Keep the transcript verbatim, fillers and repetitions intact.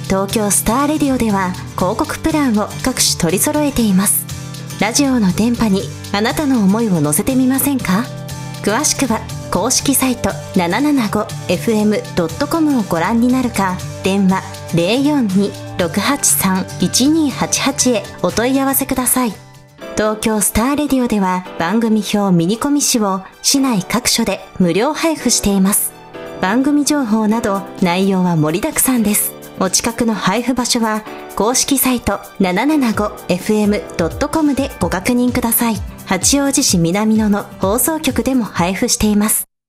東京スターレディオでは広告プランを各種取り揃えています。ラジオの電波にあなたの思いを乗せてみませんか？詳しくは公式サイト ななななごエフエムドットコム をご覧になるか、電話 ゼロよんに ろくはちさん いちにはちはち へお問い合わせください。東京スターレディオでは番組表ミニコミ誌を市内各所で無料配布しています。番組情報など内容は盛りだくさんです。お近くの配布場所は公式サイト ななななごエフエムドットコム でご確認ください。八王子市南野の放送局でも配布しています。